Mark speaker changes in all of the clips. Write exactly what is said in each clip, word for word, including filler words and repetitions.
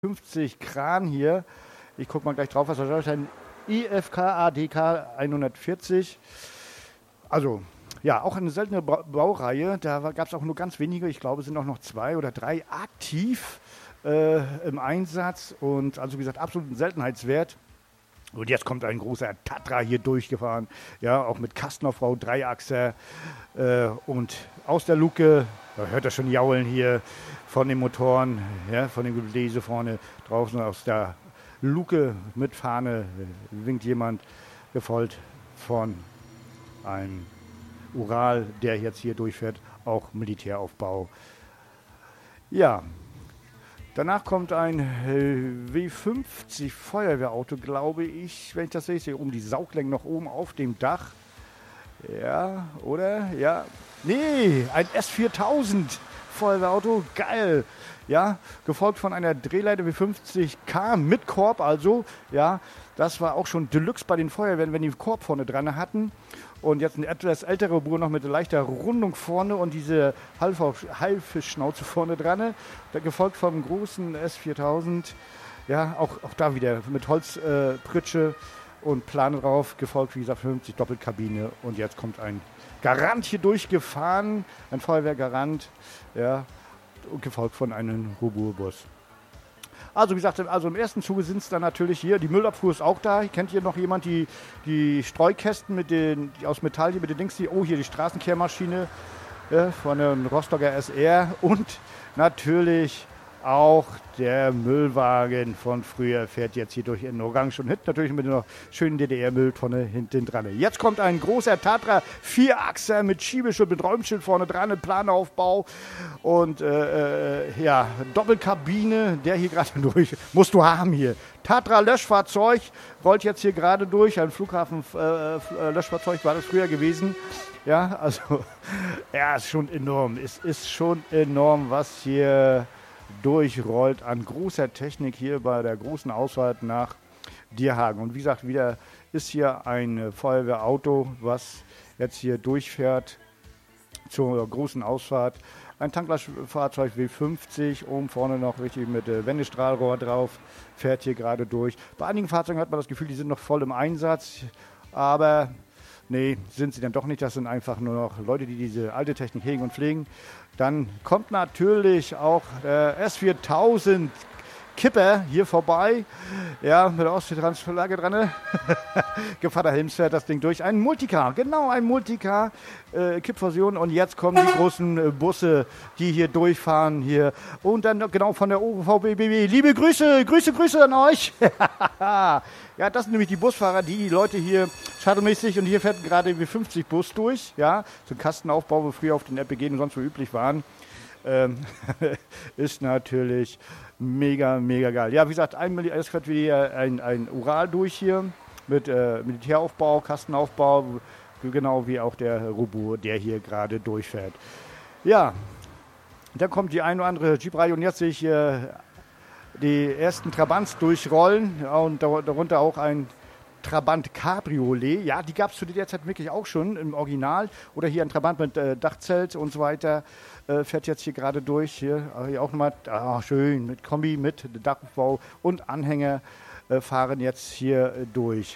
Speaker 1: fünfzig Kran hier. Ich gucke mal gleich drauf, was das ist. Ein I F K A D K hundertvierzig. Also, ja, auch eine seltene Ba- Baureihe. Da gab es auch nur ganz wenige. Ich glaube, es sind auch noch zwei oder drei aktiv äh, im Einsatz. Und also, wie gesagt, absolut ein Seltenheitswert. Und jetzt kommt ein großer Tatra hier durchgefahren. Ja, auch mit Kastenaufbau, Dreiachser. Äh, und aus der Luke, da hört ihr schon jaulen hier von den Motoren, ja, von dem Gebläse vorne draußen aus der Luke mit Fahne winkt jemand, gefolgt von einem Ural, der jetzt hier durchfährt, auch Militäraufbau. Ja, danach kommt ein äh, W fünfzig Feuerwehrauto, glaube ich, wenn ich das sehe, ist hier um die Sauglänge noch oben auf dem Dach. Ja, oder? Ja. Nee, ein S viertausend Feuerwehrauto, geil. Ja, gefolgt von einer Drehleiter W fünfzig K mit Korb, also, ja, das war auch schon Deluxe bei den Feuerwehren, wenn die Korb vorne dran hatten. Und jetzt eine etwas ältere Uhr noch mit leichter Rundung vorne und diese Haifischschnauze vorne dran. Gefolgt vom großen S viertausend, ja, auch, auch da wieder mit Holzpritsche äh, Pritsche und Plane drauf, gefolgt, wie gesagt, fünfzig Doppelkabine. Und jetzt kommt ein Garant hier durchgefahren, ein Feuerwehrgarant, ja, und gefolgt von einem Ruburbus. Also wie gesagt, also im ersten Zuge sind es dann natürlich hier, die Müllabfuhr ist auch da. Kennt hier noch jemand die, die Streukästen mit den, die aus Metall, hier mit den Dings, die, oh hier die Straßenkehrmaschine äh, von dem Rostocker S R und natürlich auch der Müllwagen von früher fährt jetzt hier durch in Orange und hinten natürlich mit einer schönen D D R-Mülltonne hinten dran. Jetzt kommt ein großer Tatra Vierachser mit Schiebeschild, mit Räumschild vorne dran, Planaufbau und äh, äh, ja, Doppelkabine, der hier gerade durch, musst du haben hier. Tatra Löschfahrzeug rollt jetzt hier gerade durch, ein Flughafen-Löschfahrzeug äh, war das früher gewesen. Ja, also, ja, ist schon enorm, es ist schon enorm, was hier durchrollt an großer Technik hier bei der großen Ausfahrt nach Dierhagen. Und wie gesagt, wieder ist hier ein Feuerwehrauto, was jetzt hier durchfährt zur großen Ausfahrt. Ein Tanklastfahrzeug W fünfzig, oben vorne noch richtig mit äh, Wendestrahlrohr drauf, fährt hier gerade durch. Bei einigen Fahrzeugen hat man das Gefühl, die sind noch voll im Einsatz, aber nee, sind sie dann doch nicht. Das sind einfach nur noch Leute, die diese alte Technik hegen und pflegen. Dann kommt natürlich auch der S viertausend Kipper hier vorbei. Ja, mit der Ostseetransferlage dran. Ne? Gevatter Helms fährt das Ding durch. Ein Multicar, genau ein Multicar, äh, Kippversion. Und jetzt kommen die großen äh, Busse, die hier durchfahren. Hier. Und dann genau von der O V B B W. Liebe Grüße, Grüße, Grüße an euch. Ja, das sind nämlich die Busfahrer, die die Leute hier shuttle-mäßig, und hier fährt gerade W fünfzig Bus durch, ja, so ein Kastenaufbau, wo früher auf den L P G und sonst wo üblich waren, ähm, ist natürlich mega, mega geil. Ja, wie gesagt, ein, es fährt wieder ein, ein Ural durch hier mit äh, Militäraufbau, Kastenaufbau, genau wie auch der Robur, der hier gerade durchfährt. Ja, dann kommt die eine oder andere Jeep-Reihe und jetzt sehe ich hier die ersten Trabants durchrollen, ja, und darunter auch ein Trabant Cabriolet. Ja, die gab es zu der Zeit wirklich auch schon im Original. Oder hier ein Trabant mit äh, Dachzelt und so weiter. Äh, fährt jetzt hier gerade durch. Hier, hier auch nochmal, ah, schön, mit Kombi, mit Dachaufbau und Anhänger äh, fahren jetzt hier äh, durch.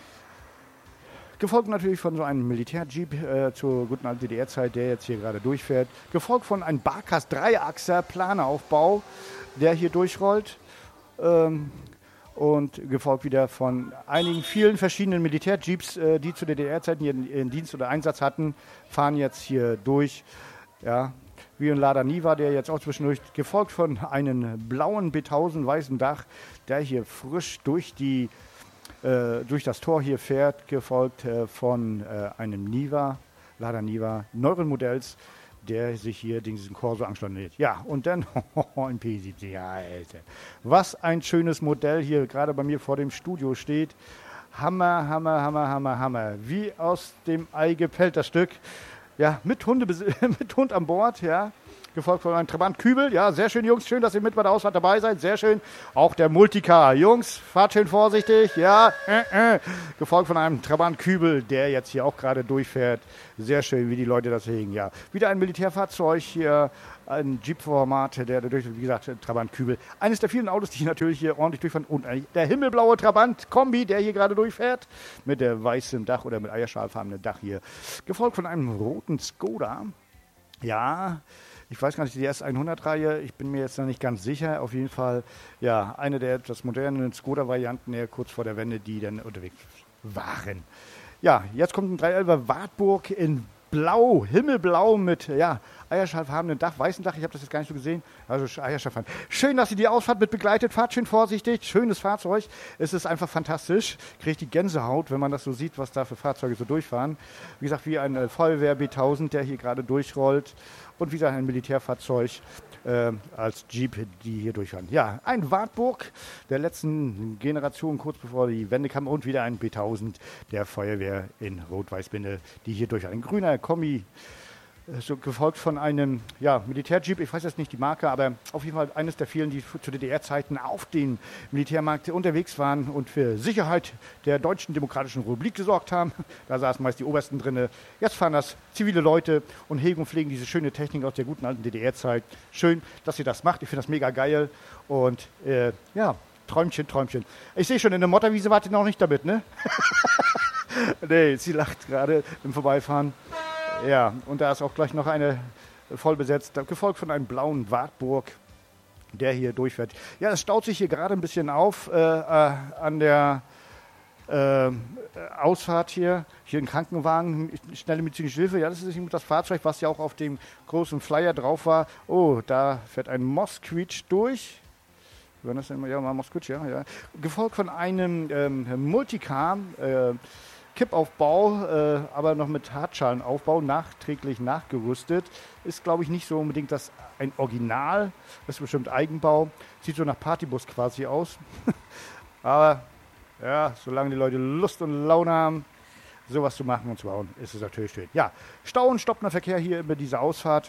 Speaker 1: Gefolgt natürlich von so einem Militärjeep äh, zur guten alten D D R-Zeit, der jetzt hier gerade durchfährt. Gefolgt von einem Barkas Dreiachser Planeaufbau, der hier durchrollt. Ähm, und gefolgt wieder von einigen vielen verschiedenen Militärjeeps, äh, die zu D D R-Zeiten ihren, ihren Dienst oder Einsatz hatten, fahren jetzt hier durch. Ja, wie ein Lada Niva, der jetzt auch zwischendurch, gefolgt von einem blauen B tausend weißen Dach, der hier frisch durch die äh, durch das Tor hier fährt, gefolgt äh, von äh, einem Niva, Lada Niva, neueren Modells, der sich hier diesen Corso ansteuert. Ja, und dann ein P siebzig, ja, Alter. Was ein schönes Modell hier gerade bei mir vor dem Studio steht. Hammer, Hammer, Hammer, Hammer, Hammer. Wie aus dem Ei gepellt das Stück. Ja, mit, Hunde, mit Hund an Bord, ja. gefolgt von einem Trabant Kübel. Ja, sehr schön, Jungs. Schön, dass ihr mit bei der Ausfahrt dabei seid. Sehr schön. Auch der Multicar. Jungs, fahrt schön vorsichtig. Ja, äh, äh. gefolgt von einem Trabant Kübel, der jetzt hier auch gerade durchfährt. Sehr schön, wie die Leute das hegen. Ja, wieder ein Militärfahrzeug hier. Ein Jeep-Format, der durch, wie gesagt, Trabant Kübel. Eines der vielen Autos, die hier natürlich hier ordentlich durchfahren. Und der himmelblaue Trabant Kombi, der hier gerade durchfährt. Mit der weißen Dach oder mit eierschalfarbenen Dach hier. Gefolgt von einem roten Skoda. Ja, ich weiß gar nicht, die S hundert-Reihe, ich bin mir jetzt noch nicht ganz sicher. Auf jeden Fall, ja, eine der etwas modernen Skoda-Varianten, eher kurz vor der Wende, die dann unterwegs waren. Ja, jetzt kommt ein dreihundertelfer Wartburg in Blau, Himmelblau mit, ja, eierschalfarbenen Dach, weißen Dach, ich habe das jetzt gar nicht so gesehen. Also eierschalfarben. Schön, dass ihr die Ausfahrt mit begleitet, fahrt schön vorsichtig, schönes Fahrzeug. Es ist einfach fantastisch, kriegt die Gänsehaut, wenn man das so sieht, was da für Fahrzeuge so durchfahren. Wie gesagt, wie ein Feuerwehr B tausend, der hier gerade durchrollt. Und wie gesagt, ein Militärfahrzeug äh, als Jeep, die hier durchfahren. Ja, ein Wartburg der letzten Generation, kurz bevor die Wende kam. Und wieder ein B tausend der Feuerwehr in Rot-Weiß-Binde, die hier durchfahren. Ein grüner Kombi, so gefolgt von einem ja, Militärjeep, ich weiß jetzt nicht die Marke, aber auf jeden Fall eines der vielen, die zu D D R-Zeiten auf dem Militärmarkt unterwegs waren und für Sicherheit der Deutschen Demokratischen Republik gesorgt haben. Da saßen meist die Obersten drin. Jetzt fahren das zivile Leute und hegen und pflegen diese schöne Technik aus der guten alten D D R-Zeit. Schön, dass ihr das macht. Ich finde das mega geil. Und äh, ja, Träumchen, Träumchen. Ich sehe schon, in der Motterwiese wart ihr noch nicht damit, ne? Nee, sie lacht gerade im Vorbeifahren. Ja, und da ist auch gleich noch eine voll besetzt, gefolgt von einem blauen Wartburg, der hier durchfährt. Ja, es staut sich hier gerade ein bisschen auf äh, äh, an der äh, Ausfahrt hier. Hier ein Krankenwagen, schnelle medizinische Hilfe. Ja, das ist das Fahrzeug, was ja auch auf dem großen Flyer drauf war. Oh, da fährt ein Moskvich durch. Wenn das denn, ja, mal Moskvich, ja, ja. Gefolgt von einem ähm, Multicar, äh, Kippaufbau, äh, aber noch mit Hartschalenaufbau, nachträglich nachgerüstet. Ist, glaube ich, nicht so unbedingt das ein Original. Das ist bestimmt Eigenbau. Sieht so nach Partybus quasi aus. Aber ja, solange die Leute Lust und Laune haben, sowas zu machen und zu bauen, ist es natürlich schön. Ja, Stau und stoppender Verkehr hier über diese Ausfahrt.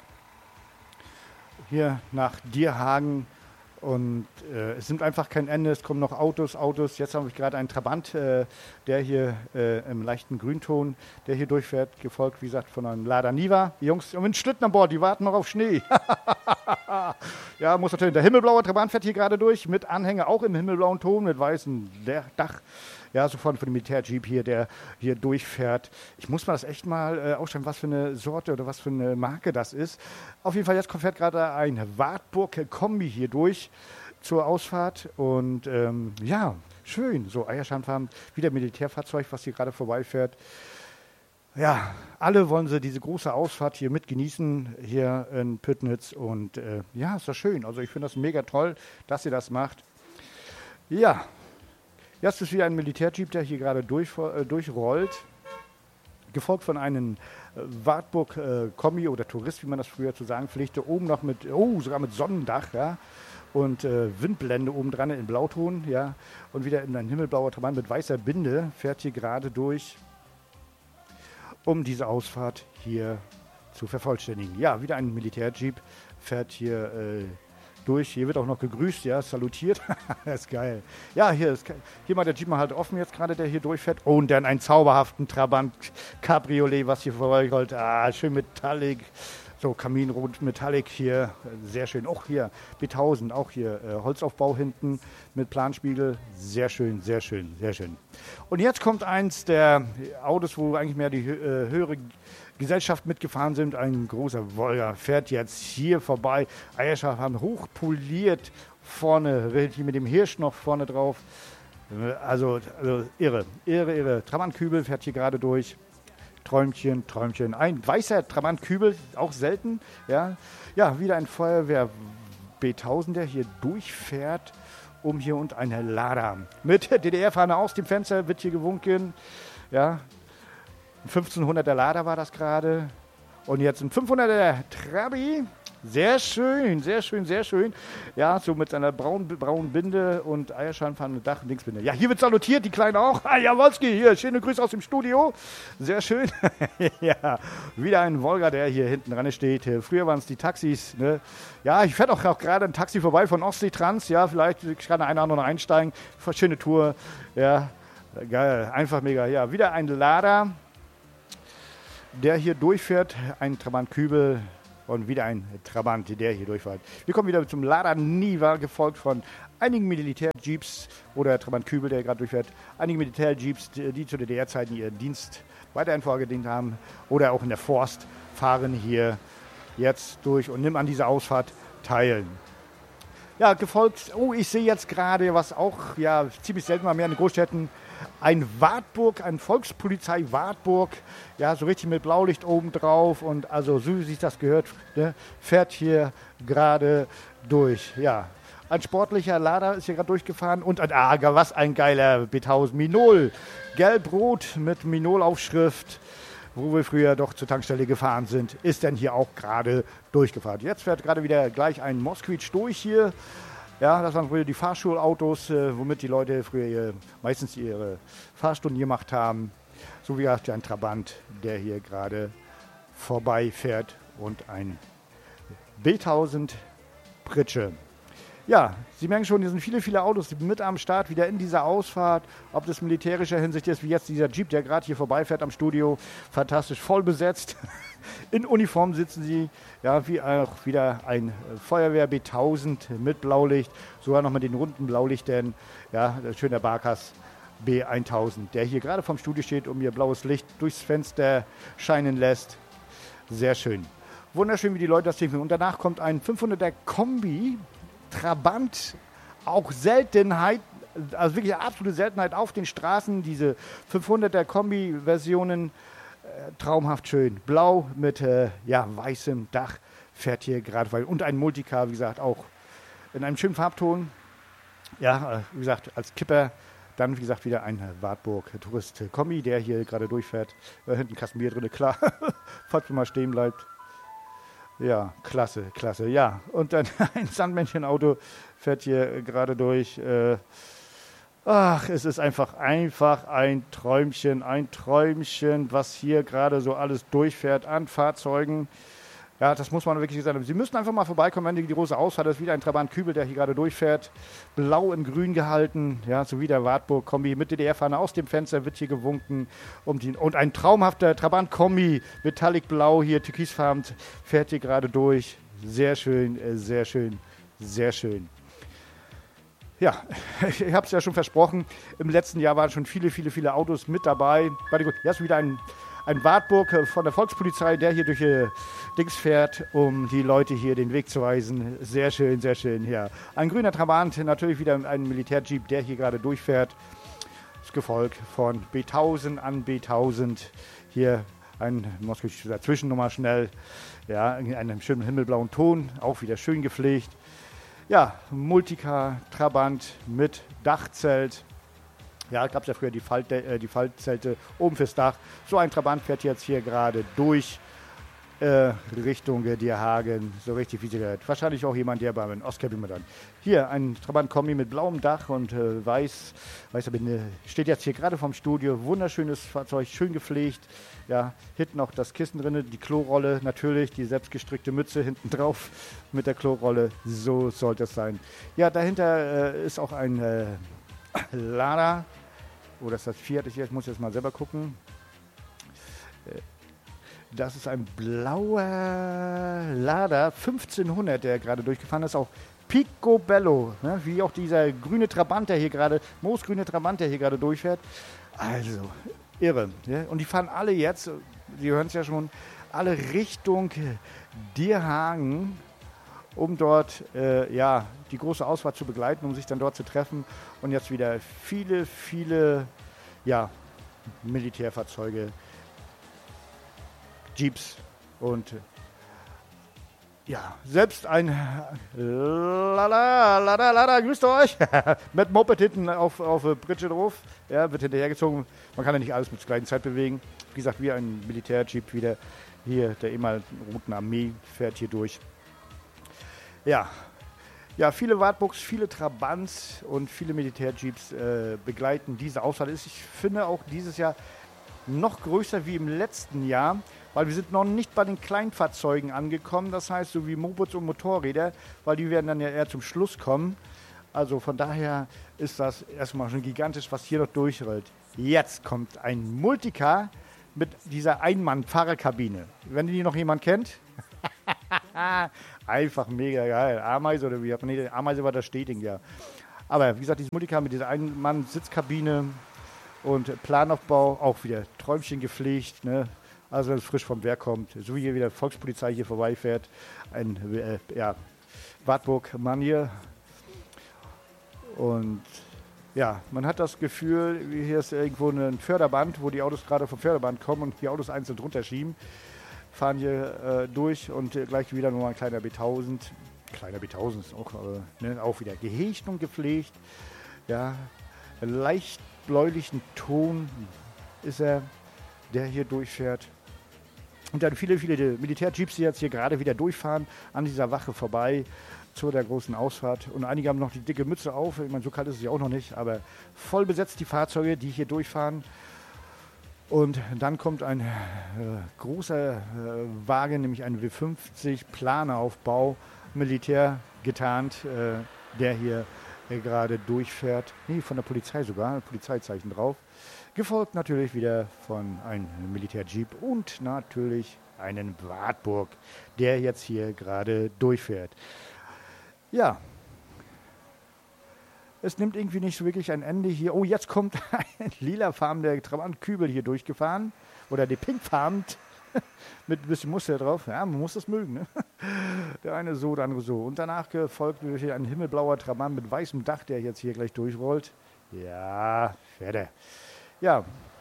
Speaker 1: Hier nach Dierhagen. Und äh, es nimmt einfach kein Ende, es kommen noch Autos, Autos. Jetzt habe ich gerade einen Trabant, äh, der hier äh, im leichten Grünton, der hier durchfährt, gefolgt, wie gesagt, von einem Lada Niva. Die Jungs mit Schlitten an Bord, die warten noch auf Schnee. Ja, muss natürlich, der himmelblaue Trabant fährt hier gerade durch, mit Anhänger auch im himmelblauen Ton, mit weißem Dach. Ja, sofort für den Militärjeep hier, der hier durchfährt. Ich muss mal das echt mal äh, ausschreiben, was für eine Sorte oder was für eine Marke das ist. Auf jeden Fall, jetzt fährt gerade ein Wartburg-Kombi hier durch zur Ausfahrt. Und ähm, ja, schön. So, Eierscheinfarben, wieder Militärfahrzeug, was hier gerade vorbeifährt. Ja, alle wollen sie diese große Ausfahrt hier mit genießen, hier in Püttnitz. Und äh, ja, ist das schön. Also ich finde das mega toll, dass ihr das macht. Ja. Jetzt ist wieder ein Militärjeep, der hier gerade durch, äh, durchrollt, gefolgt von einem äh, Wartburg-Kombi äh, oder Tourist, wie man das früher zu sagen pflegte, oben noch mit, oh, sogar mit Sonnendach, ja, und äh, Windblende oben dran in Blauton, ja, und wieder in ein himmelblauer Trabant mit weißer Binde fährt hier gerade durch, um diese Ausfahrt hier zu vervollständigen. Ja, wieder ein Militärjeep fährt hier äh, durch. Hier wird auch noch gegrüßt, ja, salutiert. Das ist geil. Ja, hier ist hier mal der Jeep mal halt offen jetzt gerade, der hier durchfährt. Oh, und dann einen zauberhaften Trabant Cabriolet, was hier vorbeirollt. Ah, schön metallic. So, Kaminrot Metallic hier. Sehr schön. Auch hier B tausend, auch hier äh, Holzaufbau hinten mit Planspiegel. Sehr schön, sehr schön, sehr schön. Und jetzt kommt eins der Autos, wo eigentlich mehr die äh, höhere Gesellschaft mitgefahren sind. Ein großer Volga fährt jetzt hier vorbei. Eierschaf haben hochpoliert vorne, relativ mit dem Hirsch noch vorne drauf. Also, also irre, irre, irre. Trabantkübel fährt hier gerade durch. Träumchen, Träumchen. Ein weißer Trabantkübel, auch selten. Ja, ja, wieder ein Feuerwehr B tausend, der hier durchfährt. Um hier und eine Lada. Mit D D R-Fahne aus dem Fenster wird hier gewunken. Ja, ein fünfzehnhunderter Lada war das gerade. Und jetzt ein fünfhunderter Trabi. Sehr schön, sehr schön, sehr schön. Ja, so mit seiner braunen, braunen Binde und Eierscheinpfanne, Dach- und Linksbinde. Ja, hier wird salutiert, die Kleinen auch. Ah, Jawollski, hier, schöne Grüße aus dem Studio. Sehr schön. Ja, wieder ein Volga, der hier hinten dran steht. Früher waren es die Taxis. Ne? Ja, ich fährt auch, auch gerade ein Taxi vorbei von Ostsee-Trans. Ja, vielleicht kann der eine oder andere noch einsteigen. Schöne Tour. Ja, geil, einfach mega. Ja, wieder ein Lader, der hier durchfährt. Ein Trabant-Kübel. Und wieder ein Trabant, der hier durchfährt. Wir kommen wieder zum Lada Niva, gefolgt von einigen Militärjeeps oder Trabant-Kübel, der gerade durchfährt. Einige Militärjeeps, die zu D D R-Zeiten ihren Dienst weiterhin vorgedient haben oder auch in der Forst, fahren hier jetzt durch und nehmen an dieser Ausfahrt teil. Ja, gefolgt, oh, ich sehe jetzt gerade, was auch ja ziemlich selten mal mehr in den Großstädten, ein Wartburg, ein Volkspolizei Wartburg, ja, so richtig mit Blaulicht oben drauf und also so wie sich das gehört, ne, fährt hier gerade durch. Ja, ein sportlicher Lader ist hier gerade durchgefahren und ein Ager, was ein geiler B tausend Minol, gelb-rot mit Minol-Aufschrift, wo wir früher doch zur Tankstelle gefahren sind, ist dann hier auch gerade durchgefahren. Jetzt fährt gerade wieder gleich ein Moskwitsch durch hier. Ja, das waren früher die Fahrschulautos, äh, womit die Leute früher ihr, meistens ihre Fahrstunden gemacht haben. So wie ein Trabant, der hier gerade vorbeifährt und ein B tausend Pritsche. Ja, Sie merken schon, hier sind viele, viele Autos mit am Start, wieder in dieser Ausfahrt. Ob das militärischer Hinsicht ist, wie jetzt dieser Jeep, der gerade hier vorbeifährt am Studio. Fantastisch, voll besetzt. In Uniform sitzen sie. Ja, wie auch wieder ein Feuerwehr B tausend mit Blaulicht. Sogar noch mit den runden Blaulichtern. Ja, schöner Barkas B tausend, der hier gerade vom Studio steht und mir blaues Licht durchs Fenster scheinen lässt. Sehr schön. Wunderschön, wie die Leute das sehen. Und danach kommt ein fünfhunderter Kombi. Trabant, auch Seltenheit, also wirklich eine absolute Seltenheit auf den Straßen, diese fünfhunderter Kombi-Versionen, äh, traumhaft schön. Blau mit äh, ja, weißem Dach fährt hier gerade weil und ein Multicar, wie gesagt, auch in einem schönen Farbton. Ja, äh, wie gesagt, als Kipper, dann wie gesagt wieder ein Wartburg Tourist-Kombi, der hier gerade durchfährt. Äh, hinten Kasten Bier drin, klar, falls man mal stehen bleibt. Ja, klasse, klasse. Ja, und dann ein Sandmännchenauto fährt hier gerade durch. Äh, ach, es ist einfach, einfach ein Träumchen, ein Träumchen, was hier gerade so alles durchfährt an Fahrzeugen. Ja, das muss man wirklich sagen. Sie müssen einfach mal vorbeikommen, wenn die große Ausfahrt ist. Wieder ein Trabant-Kübel, der hier gerade durchfährt. Blau in grün gehalten. Ja, so wie der Wartburg-Kombi mit D D R-Fahne. Aus dem Fenster wird hier gewunken. Um die, und ein traumhafter Trabant-Kombi, Metallic Blau hier, türkisfarben, fährt hier gerade durch. Sehr schön, sehr schön, sehr schön. Ja, ich habe es ja schon versprochen. Im letzten Jahr waren schon viele, viele, viele Autos mit dabei. Warte gut, jetzt wieder ein... Ein Wartburg von der Volkspolizei, der hier durch die Dings fährt, um die Leute hier den Weg zu weisen. Sehr schön, sehr schön, ja. Ein grüner Trabant, natürlich wieder ein Militärjeep, der hier gerade durchfährt. Das Gefolg von B tausend an B tausend. Hier ein Moskowitsch dazwischen nochmal schnell. Ja, in einem schönen himmelblauen Ton, auch wieder schön gepflegt. Ja, Multicar, Trabant mit Dachzelt. Ja, gab es ja früher die, Falt, äh, die Faltzelte oben fürs Dach. So ein Trabant fährt jetzt hier gerade durch äh, Richtung äh, Dierhagen. So richtig wie sie gehört. Wahrscheinlich auch jemand, der beim Oscar mit dann. Hier ein Trabant-Kombi mit blauem Dach und äh, weiß. Weißer Binde. Steht jetzt hier gerade vom Studio. Wunderschönes Fahrzeug, schön gepflegt. Ja, hinten auch das Kissen drin, die Klorolle natürlich, die selbstgestrickte Mütze hinten drauf mit der Klorolle. So sollte es sein. Ja, dahinter äh, ist auch ein äh, Lada, oh, das ist das Fiat, ich muss jetzt mal selber gucken. Das ist ein blauer Lada fünfzehnhundert, der gerade durchgefahren ist, auch Picobello, ne? Wie auch dieser grüne Trabant, der hier gerade, moosgrüne Trabant, der hier gerade durchfährt. Also, irre. Ja? Und die fahren alle jetzt, Sie hören es ja schon, alle Richtung Dierhagen, um dort äh, ja, die große Ausfahrt zu begleiten, um sich dann dort zu treffen. Und jetzt wieder viele, viele ja, Militärfahrzeuge, Jeeps und ja, selbst ein Lada, Lada, Lada, grüßt euch, mit Moped hinten auf, auf Pritsche drauf, ja, wird hinterhergezogen. Man kann ja nicht alles mit der gleichen Zeit bewegen. Wie gesagt, wie ein Militärjeep wieder hier, der ehemaligen Roten Armee fährt hier durch. Ja, ja, viele Wartburgs, viele Trabants und viele Militärjeeps äh, begleiten diese Ausfahrt. Ich finde auch dieses Jahr noch größer wie im letzten Jahr, weil wir sind noch nicht bei den Kleinfahrzeugen angekommen, das heißt so wie Mopeds und Motorräder, weil die werden dann ja eher zum Schluss kommen. Also von daher ist das erstmal schon gigantisch, was hier noch durchrollt. Jetzt kommt ein Multicar mit dieser Einmann-Fahrerkabine. Wenn die noch jemand kennt, einfach mega geil. Ameise oder wie? Nee, Ameise war das Steting, ja. Aber wie gesagt, dieses Multicar mit dieser Einmann-Sitzkabine und Planaufbau, auch wieder Träumchen gepflegt, ne? Also wenn es frisch vom Werk kommt, so wie hier wieder Volkspolizei hier vorbeifährt, ein äh, ja, Wartburg-Manier. Und ja, man hat das Gefühl, hier ist irgendwo ein Förderband, wo die Autos gerade vom Förderband kommen und die Autos einzeln drunter schieben, fahren hier äh, durch und äh, gleich wieder nur ein kleiner B tausend. Kleiner B tausend ist auch, äh, ne, auch wieder gehegt und gepflegt. Ja, leicht bläulichen Ton ist er, der hier durchfährt. Und dann viele, viele Militärjeeps, die jetzt hier gerade wieder durchfahren, an dieser Wache vorbei zu der großen Ausfahrt. Und einige haben noch die dicke Mütze auf. Ich meine, so kalt ist es ja auch noch nicht, aber voll besetzt die Fahrzeuge, die hier durchfahren. Und dann kommt ein äh, großer äh, Wagen, nämlich ein W fünfzig Planeraufbau, Militär getarnt, äh, der hier äh, gerade durchfährt. Nee, von der Polizei sogar, Polizeizeichen drauf. Gefolgt natürlich wieder von einem Militärjeep und natürlich einen Wartburg, der jetzt hier gerade durchfährt. Ja, es nimmt irgendwie nicht so wirklich ein Ende hier. Oh, jetzt kommt ein lilafarbener Trabant-Kübel hier durchgefahren. Oder die pinkfarben mit ein bisschen Muster drauf. Ja, man muss das mögen. Ne? Der eine so, der andere so. Und danach gefolgt durch ein himmelblauer Trabant mit weißem Dach, der jetzt hier gleich durchrollt. Ja, fährt er. Ja.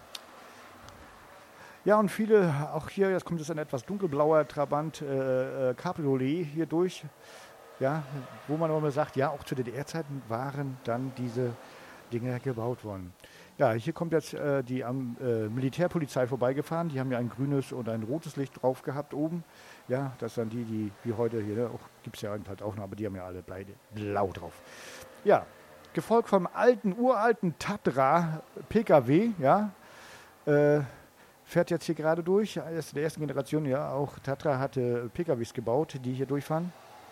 Speaker 1: Ja, und viele, auch hier, jetzt kommt jetzt ein etwas dunkelblauer Trabant äh, äh, Cabriolet hier durch. Ja, wo man immer sagt, ja, auch zu D D R-Zeiten waren dann diese Dinge gebaut worden. Ja, hier kommt jetzt äh, die ähm, äh, Militärpolizei vorbeigefahren. Die haben ja ein grünes und ein rotes Licht drauf gehabt oben. Ja, das sind die, die wie heute hier, ne, gibt es ja halt auch noch, aber die haben ja alle blau drauf. Ja, gefolgt vom alten, uralten Tatra P K W, ja, äh, fährt jetzt hier gerade durch. Er ist der ersten Generation, ja, auch Tatra hatte P K Ws gebaut, die hier durchfahren.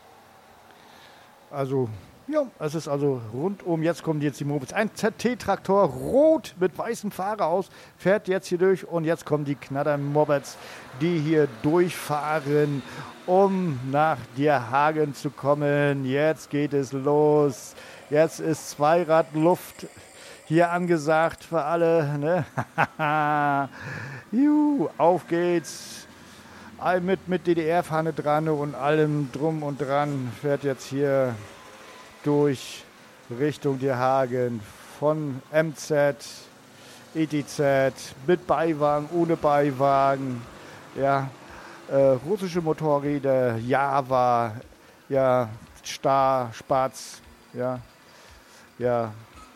Speaker 1: Also, ja, es ist also rundum, jetzt kommen jetzt die Mopeds. Ein Z T-Traktor, rot mit weißem Fahrer aus, fährt jetzt hier durch und jetzt kommen die Knatter-Mopeds, die hier durchfahren, um nach Dierhagen zu kommen. Jetzt geht es los. Jetzt ist Zweiradluft hier angesagt für alle. Ne? Juhu, auf geht's. Mit, mit D D R-Fahne dran und allem drum und dran fährt jetzt hier durch Richtung Dierhagen von M Z, E T Z, mit Beiwagen, ohne Beiwagen, ja, äh, russische Motorräder, Java, ja, Star, Spatz, ja, ja,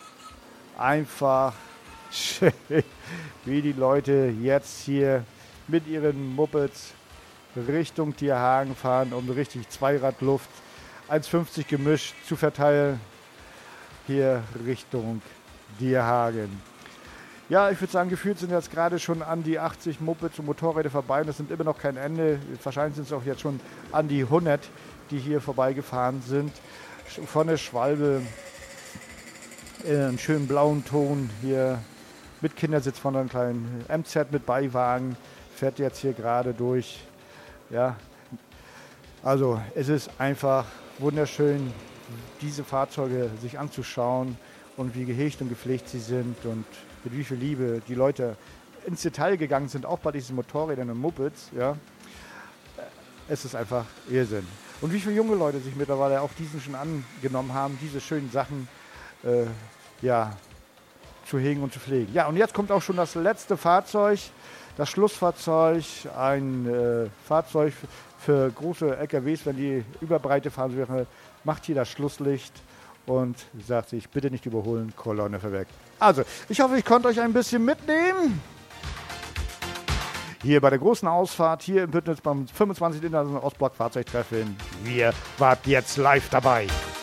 Speaker 1: einfach schön, wie die Leute jetzt hier mit ihren Mopeds Richtung Dierhagen fahren, um richtig Zweiradluft, eins fünfzig Gemisch zu verteilen, hier Richtung Dierhagen. Ja, ich würde sagen, gefühlt sind jetzt gerade schon an die achtzig Mopeds und Motorräder vorbei und das sind immer noch kein Ende. Wahrscheinlich sind es auch jetzt schon an die hundert, die hier vorbeigefahren sind. Von der Schwalbe in einem schönen blauen Ton hier mit Kindersitz von einem kleinen M Z mit Beiwagen, fährt jetzt hier gerade durch. Ja, also es ist einfach wunderschön, diese Fahrzeuge sich anzuschauen und wie gehegt und gepflegt sie sind und mit wie viel Liebe die Leute ins Detail gegangen sind, auch bei diesen Motorrädern und Mopeds. Ja, es ist einfach Irrsinn. Und wie viele junge Leute sich mittlerweile auch diesen schon angenommen haben, diese schönen Sachen äh, ja, zu hegen und zu pflegen. Ja, und jetzt kommt auch schon das letzte Fahrzeug. Das Schlussfahrzeug, ein äh, Fahrzeug für große L K Ws, wenn die Überbreite fahren wäre, macht hier das Schlusslicht und sagt sich, bitte nicht überholen, Kolonne vorweg. Also, ich hoffe, ich konnte euch ein bisschen mitnehmen. hier bei der großen Ausfahrt, hier im Bündnis beim fünfundzwanzigsten Internationalen Ostblock Fahrzeugtreffen. Wir wart jetzt live dabei.